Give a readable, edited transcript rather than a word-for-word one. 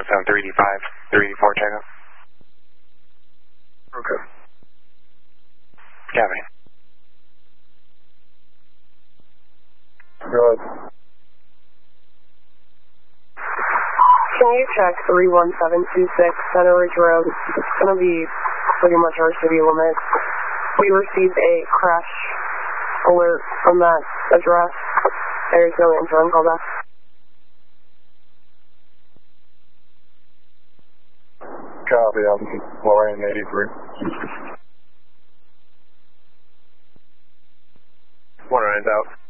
317, 385, 384, check out. Okay. Copy. Go ahead. Can you check 31726 Center Ridge Road? It's going to be pretty much our city limit. We received a crash alert from that address. There's no answer on callback. Copy, I'm Lorraine 83. 109's out.